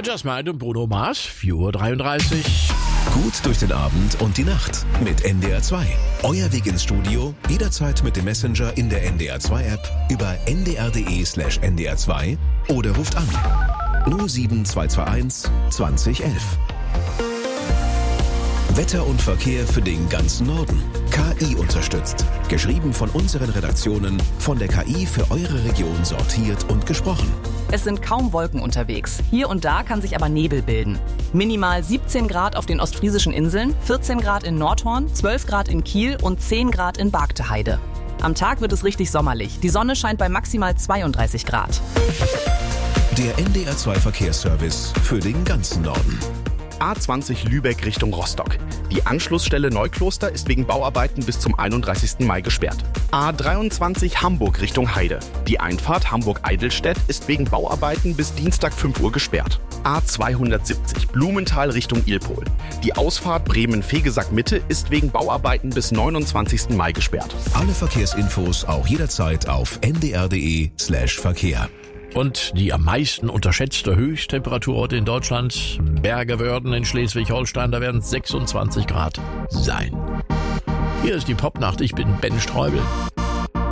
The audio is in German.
Jasmine und Bruno Mars, 4:33 Uhr. Gut durch den Abend und die Nacht mit NDR 2. Euer Weg ins Studio, jederzeit mit dem Messenger in der NDR 2 App über ndr.de/ndr 2 oder ruft an 07221 2011. Wetter und Verkehr für den ganzen Norden. KI unterstützt. Geschrieben von unseren Redaktionen, von der KI für eure Region sortiert und gesprochen. Es sind kaum Wolken unterwegs. Hier und da kann sich aber Nebel bilden. Minimal 17 Grad auf den ostfriesischen Inseln, 14 Grad in Nordhorn, 12 Grad in Kiel und 10 Grad in Bargteheide. Am Tag wird es richtig sommerlich. Die Sonne scheint bei maximal 32 Grad. Der NDR 2 Verkehrsservice für den ganzen Norden. A20 Lübeck Richtung Rostock. Die Anschlussstelle Neukloster ist wegen Bauarbeiten bis zum 31. Mai gesperrt. A23 Hamburg Richtung Heide. Die Einfahrt Hamburg-Eidelstedt ist wegen Bauarbeiten bis Dienstag 5 Uhr gesperrt. A270 Blumenthal Richtung Ilpol. Die Ausfahrt Bremen-Fegesack-Mitte ist wegen Bauarbeiten bis 29. Mai gesperrt. Alle Verkehrsinfos auch jederzeit auf ndr.de/Verkehr. Und die am meisten unterschätzte Höchsttemperatur heute in Deutschland, Bergewörden in Schleswig-Holstein, da werden es 26 Grad sein. Hier ist die Popnacht, ich bin Ben Streubel.